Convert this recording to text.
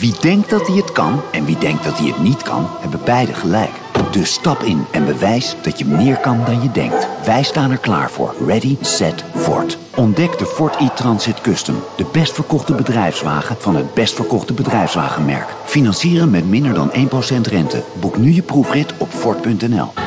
Wie denkt dat hij het kan en wie denkt dat hij het niet kan, hebben beide gelijk. Dus stap in en bewijs dat je meer kan dan je denkt. Wij staan er klaar voor. Ready, set, Ford. Ontdek de Ford e-Transit Custom. De best verkochte bedrijfswagen van het best verkochte bedrijfswagenmerk. Financieren met minder dan 1% rente. Boek nu je proefrit op Ford.nl.